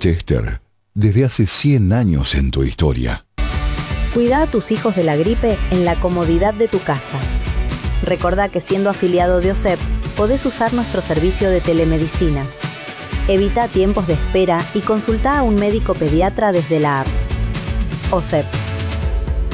Chester, desde hace 100 años en tu historia. Cuida a tus hijos de la gripe en la comodidad de tu casa. Recordá que siendo afiliado de OSEP, podés usar nuestro servicio de telemedicina. Evita tiempos de espera y consulta a un médico pediatra desde la app. OSEP.